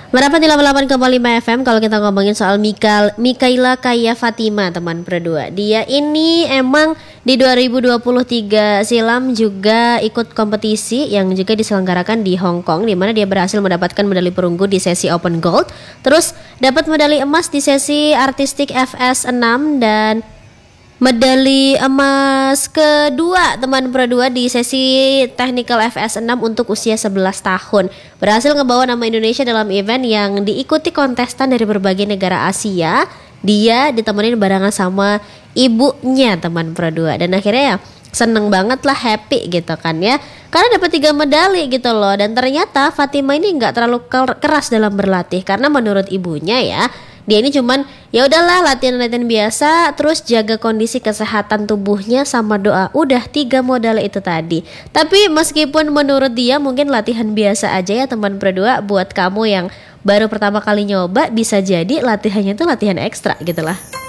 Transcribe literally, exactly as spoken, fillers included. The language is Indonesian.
Merapat di delapan puluh delapan koma lima F M. Kalau kita ngomongin soal Mikael, Mikaela Kaya Fatima, teman berdua, dia ini emang di dua ribu dua puluh tiga silam juga ikut kompetisi yang juga diselenggarakan di Hong Kong, di mana dia berhasil mendapatkan medali perunggu di sesi Open Gold, terus dapat medali emas di sesi Artistik F S enam dan medali emas kedua teman berdua di sesi Technical F S enam untuk usia sebelas tahun. Berhasil ngebawa nama Indonesia dalam event yang diikuti kontestan dari berbagai negara Asia. Dia ditemenin barengan sama ibunya teman berdua. Dan akhirnya ya seneng banget lah, happy gitu kan ya, karena dapat tiga medali gitu loh. Dan ternyata Fatima ini nggak terlalu keras dalam berlatih, karena menurut ibunya ya, dia ini cuman ya udahlah latihan-latihan biasa, terus jaga kondisi kesehatan tubuhnya sama doa. Udah tiga modal itu tadi. Tapi meskipun menurut dia mungkin latihan biasa aja ya teman berdua, buat kamu yang baru pertama kali nyoba bisa jadi latihannya itu latihan ekstra gitu lah.